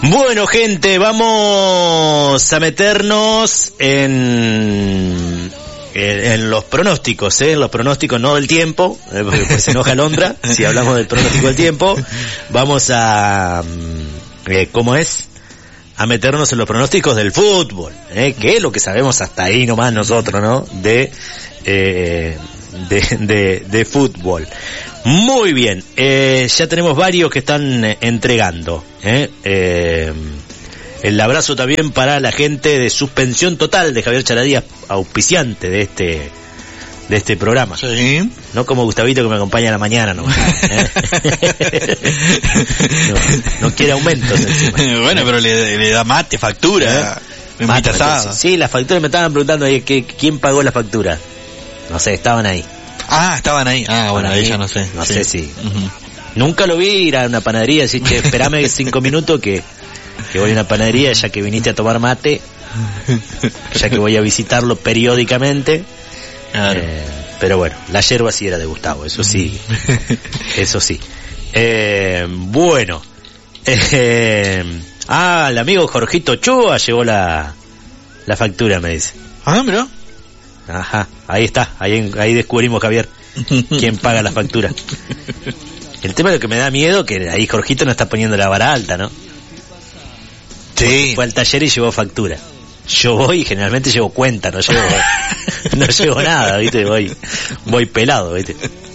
Bueno, gente, vamos a meternos en los pronósticos, los pronósticos no del tiempo, porque pues se enoja Londra si hablamos del pronóstico del tiempo. Vamos a, ¿cómo es? A meternos en los pronósticos del fútbol, que es lo que sabemos hasta ahí nomás nosotros, ¿no? De fútbol. Muy bien, ya tenemos varios que están entregando. El abrazo también para la gente de Suspensión Total de Javier Charadías, auspiciante de este programa. Sí. No como Gustavito que me acompaña a la mañana, ¿no? No quiere aumentos encima. Bueno, pero le da mate, factura. Mate, sí, las facturas me estaban preguntando ahí, ¿quién pagó la factura? No sé, estaban ahí. Ah, estaban ahí. Ah, bueno, ahí ya no sé. No sé si. Nunca lo vi ir a una panadería, así que esperame 5 minutos que voy a una panadería, ya que viniste a tomar mate, ya que voy a visitarlo periódicamente. Claro. Pero bueno, la yerba sí era de Gustavo, eso sí. Eso sí. Bueno. El amigo Jorgito Ochoa llevó la factura, me dice. Ah, mirá. Ajá, ahí está, ahí descubrimos, Javier, quién paga la factura. El tema es lo que me da miedo, que ahí Jorgito no está poniendo la vara alta, ¿no? Sí. Fue al taller y llevó factura. Yo voy y generalmente llevo cuenta, no llevo nada, ¿viste? Voy pelado, ¿viste?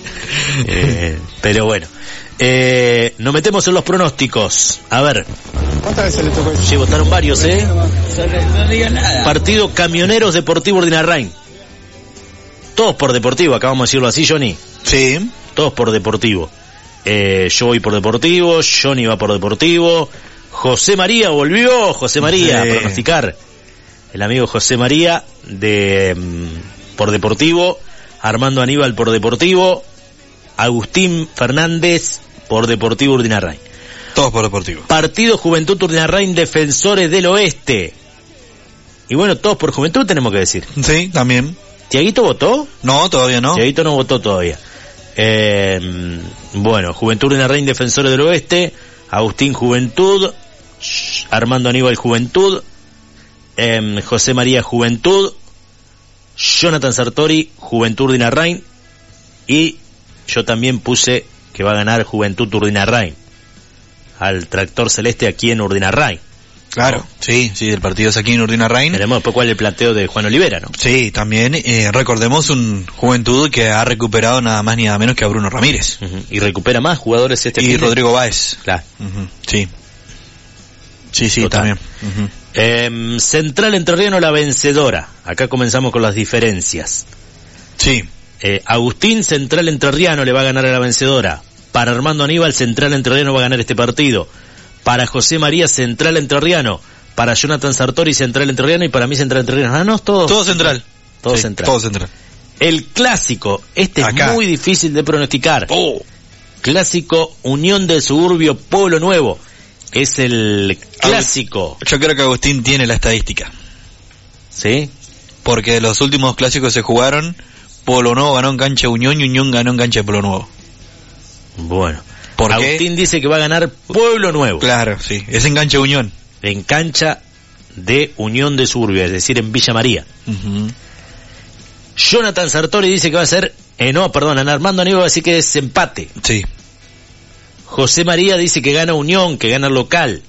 Pero bueno. Nos metemos en los pronósticos. A ver. ¿Cuántas veces le tocó eso? Sí, votaron varios, No diga nada. Partido Camioneros Deportivo Urdinarrain. Todos por Deportivo, acabamos de decirlo así, Johnny. Sí. Todos por Deportivo. Yo voy por Deportivo, Johnny va por Deportivo, José María volvió, José María a pronosticar. El amigo José María por Deportivo, Armando Aníbal por Deportivo, Agustín Fernández por Deportivo Urdinarrain. Todos por Deportivo. Partido Juventud Urdinarrain, Defensores del Oeste. Y bueno, todos por Juventud tenemos que decir. Sí, también. ¿Tiaguito votó? No, todavía no. Tiaguito no votó todavía. Bueno, Juventud Urdinarrain, Defensores del Oeste, Agustín Juventud, Armando Aníbal Juventud, José María Juventud, Jonathan Sartori Juventud Urdinarrain, y yo también puse que va a ganar Juventud Urdinarrain al Tractor Celeste aquí en Urdinarrain. Claro, ¿no? sí, el partido es aquí en Urdinarrain. Veremos después cuál es el planteo de Juan Olivera, ¿no? Sí, también recordemos un Juventud que ha recuperado nada más ni nada menos que a Bruno Ramírez. Y recupera más jugadores y Rodrigo Báez. Claro. Sí. Sí, total. También. Central Entrerriano La Vencedora. Acá comenzamos con las diferencias. Sí. Agustín, Central Entrerriano le va a ganar a La Vencedora. Para Armando Aníbal, Central Entrerriano va a ganar este partido. Para José María, Central Entrerriano. Para Jonathan Sartori, Central Entrerriano. Y para mí, Central Entrerriano. Ah, no, todo Central. Todo sí, Central. Todo Central. El clásico, acá. Es muy difícil de pronosticar. Clásico Unión del Suburbio Pueblo Nuevo. Es el clásico. Yo creo que Agustín tiene la estadística. ¿Sí? Porque los últimos clásicos se jugaron, Pueblo Nuevo ganó en cancha Unión y Unión ganó en cancha de Pueblo Nuevo. Bueno. ¿Por Agustín qué? dice que va a ganar Pueblo Nuevo. Claro, sí. Es en cancha Unión. En cancha de Unión de Suburbia, es decir, en Villa María. Jonathan Sartori dice que va a ser... Armando Aníbal va a decir que es empate. Sí. José María dice que gana Unión, que gana local.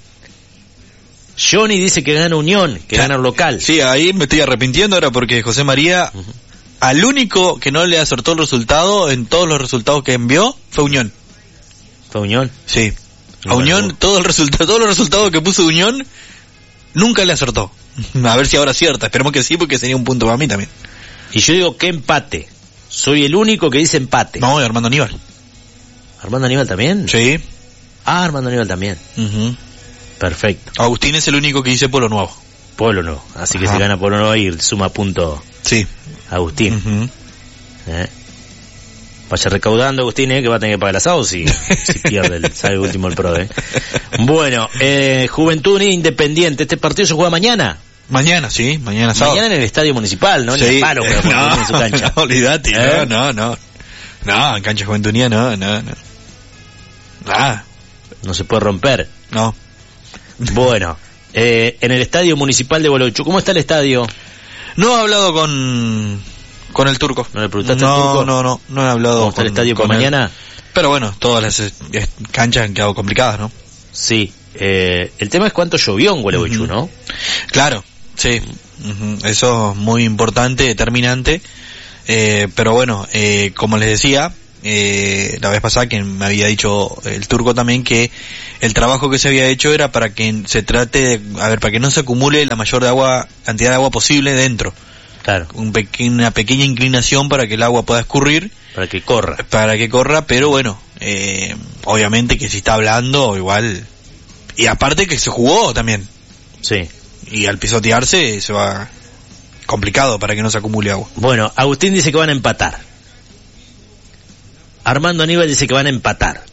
Johnny dice que gana Unión, que gana local. Sí, ahí me estoy arrepintiendo ahora porque José María, al único que no le acertó el resultado en todos los resultados que envió, fue Unión. ¿Fue Unión? Sí. A Unión, todos los resultados que puso Unión, nunca le acertó. A ver si ahora acierta, esperemos que sí, porque sería un punto para mí también. Y yo digo que empate. Soy el único que dice empate. No, Armando Aníbal. ¿Armando Aníbal también? Sí. Ah, Armando Aníbal también. Perfecto. Agustín es el único que dice Pueblo Nuevo. Pueblo Nuevo. Así que si gana Pueblo Nuevo y suma punto. Sí. Agustín. Vaya recaudando, Agustín, que va a tener que pagar el asado si pierde, sale último el PRO. Bueno, Juventud Independiente. ¿Este partido se juega mañana? Mañana, sí, mañana sábado. Mañana en el Estadio Municipal, ¿no? Sí. En el palo, pero en su cancha. No, olvídate, no, en cancha Juventud no. Nada. No se puede romper. No. Bueno, en el Estadio Municipal de Bolochu, ¿cómo está el estadio? No he hablado con el turco. ¿No le preguntaste al turco? No he hablado. ¿Cómo está el estadio por mañana? Pero bueno, todas las canchas han quedado complicadas, ¿no? Sí. El tema es cuánto llovió en Gualeguaychú, ¿no? Claro, sí. Eso es muy importante, determinante. Pero bueno, como les decía, la vez pasada que me había dicho el turco también que el trabajo que se había hecho era para que se trate de, para que no se acumule la mayor cantidad de agua posible dentro. Claro. Una pequeña inclinación para que el agua pueda escurrir. Para que corra, pero bueno, obviamente que si está hablando igual, y aparte que se jugó también. Sí. Y al pisotearse se va complicado para que no se acumule agua. Bueno, Agustín dice que van a empatar. Armando Aníbal dice que van a empatar.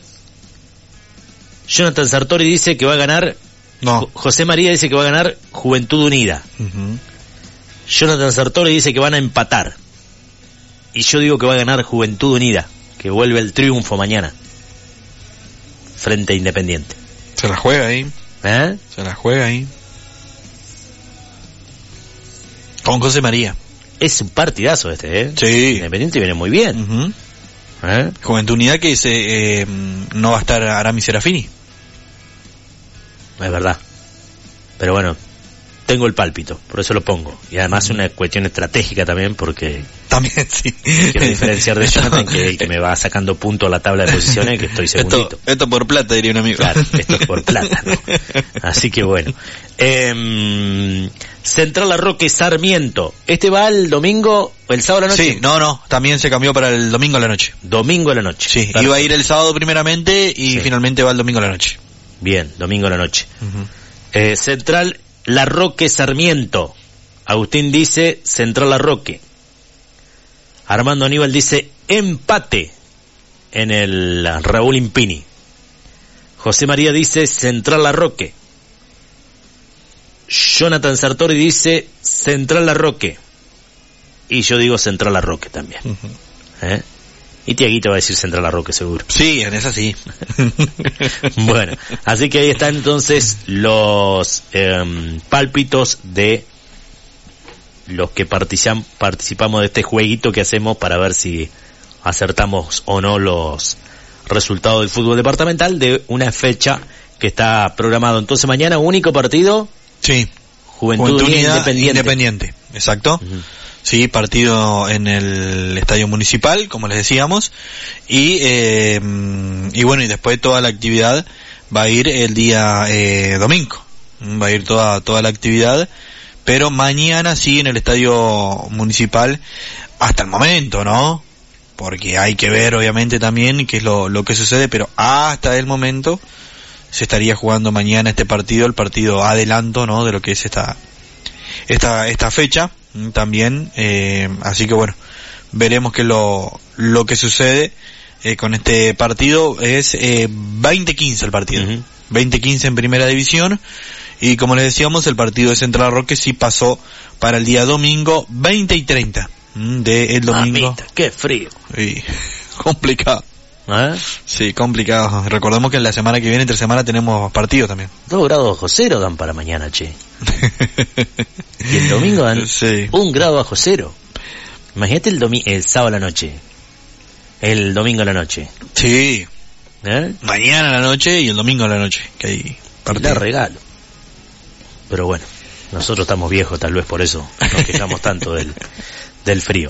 Jonathan Sartori dice que va a ganar. No. José María dice que va a ganar Juventud Unida. Jonathan Sartori dice que van a empatar. Y yo digo que va a ganar Juventud Unida, que vuelve el triunfo mañana frente a Independiente. Se la juega ahí. Se la juega ahí. Con José María. Es un partidazo este, Sí. Independiente viene muy bien. Juventud Unidad que no va a estar Aramis Serafini. Es verdad. Pero bueno, tengo el pálpito, por eso lo pongo. Y además es una cuestión estratégica también, porque también sí. Quiero diferenciar de Jonathan, que es el que me va sacando punto a la tabla de posiciones, que estoy segundito. Esto por plata, diría un amigo. Claro, esto es por plata, ¿no? Así que bueno. Central Larroque Sarmiento. ¿Este va el domingo o el sábado a la noche? Sí, no, también se cambió para el domingo a la noche. Domingo a la noche. Sí, perfecto. iba a ir el sábado primeramente y finalmente va el domingo a la noche. Bien, domingo a la noche. Central Larroque Sarmiento. Agustín dice Central Larroque. Armando Aníbal dice empate en el Raúl Impini. José María dice Central Larroque. Jonathan Sartori dice Central Larroque. Y yo digo Central Larroque también. Y Tiaguito va a decir Central Larroque seguro. Sí, en esa sí. Bueno, así que ahí están entonces los pálpitos de los que participamos de este jueguito que hacemos para ver si acertamos o no los resultados del fútbol departamental de una fecha que está programado. Entonces mañana único partido. Sí. Juventud Unida Independiente. Exacto. Sí, partido en el Estadio Municipal, como les decíamos, y bueno, y después toda la actividad va a ir el día domingo, va a ir toda la actividad, pero mañana sí en el Estadio Municipal, hasta el momento, ¿no? Porque hay que ver obviamente también qué es lo que sucede, pero hasta el momento se estaría jugando mañana este partido, el partido adelanto, ¿no? De lo que es esta fecha también, así que bueno, veremos que lo que sucede con este partido. Es 20-15 el partido, 20-15 en primera división, y como les decíamos, el partido de Central Larroque sí pasó para el día domingo 20:30 de el domingo. Mamita, qué frío. Y complicado. Sí, complicado. Recordemos que en la semana que viene, entre semana, tenemos partidos también. 2 grados bajo cero dan para mañana, che. Y el domingo dan 1 grado bajo cero. Imagínate el sábado a la noche. El domingo a la noche. Sí. Mañana a la noche y el domingo a la noche. Que hay partido. Da regalo. Pero bueno, nosotros estamos viejos, tal vez por eso nos quejamos tanto del frío.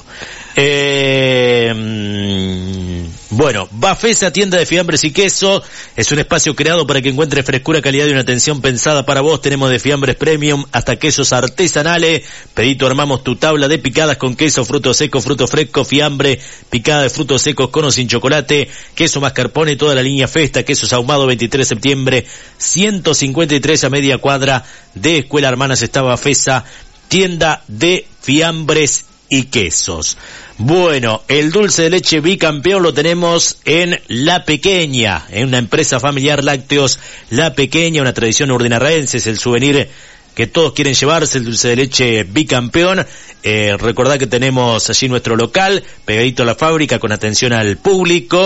Bueno, Bafesa, tienda de fiambres y queso, es un espacio creado para que encuentres frescura, calidad y una atención pensada para vos. Tenemos de fiambres premium hasta quesos artesanales. Pedito, armamos tu tabla de picadas con queso, frutos secos, fruto fresco, fiambre, picada de frutos secos con o sin chocolate, queso mascarpone, toda la línea Festa, quesos ahumados, 23 de septiembre, 153 a media cuadra de Escuela Hermanas está Bafesa, tienda de fiambres y quesos. Bueno, el dulce de leche bicampeón lo tenemos en La Pequeña, en una empresa familiar Lácteos La Pequeña, una tradición urdinarraense, es el souvenir que todos quieren llevarse, el dulce de leche bicampeón. Recordad que tenemos allí nuestro local, pegadito a la fábrica, con atención al público.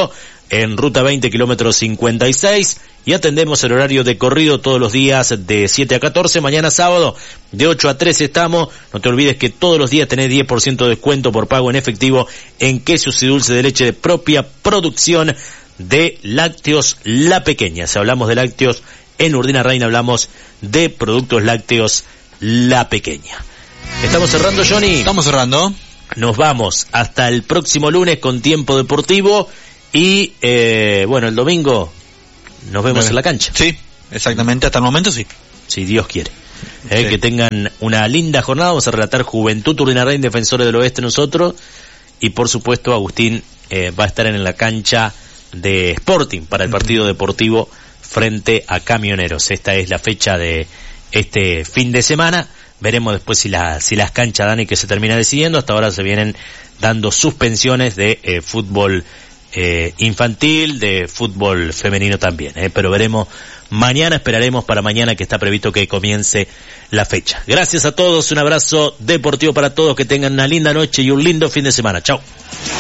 en Ruta 20, kilómetro 56, y atendemos el horario de corrido todos los días de 7 a 14, mañana sábado de 8 a 13 estamos. No te olvides que todos los días tenés 10% de descuento por pago en efectivo en quesos y dulce de leche de propia producción de Lácteos La Pequeña. Si hablamos de lácteos en Urdina Reina, hablamos de productos lácteos La Pequeña. ¿Estamos cerrando, Johnny? Estamos cerrando. Nos vamos hasta el próximo lunes con Tiempo Deportivo y, bueno, el domingo nos vemos en la cancha. Sí, exactamente, hasta el momento sí. Si Dios quiere. Sí. Que tengan una linda jornada. Vamos a relatar Juventud Urdina Reina, Defensores del Oeste nosotros, y por supuesto Agustín va a estar en la cancha de Sporting para el partido deportivo frente a Camioneros. Esta es la fecha de este fin de semana. Veremos después si las canchas dan y que se termina decidiendo. Hasta ahora se vienen dando suspensiones de fútbol infantil, de fútbol femenino también, pero veremos mañana, esperaremos para mañana que está previsto que comience la fecha. Gracias a todos, un abrazo deportivo para todos, que tengan una linda noche y un lindo fin de semana. Chao.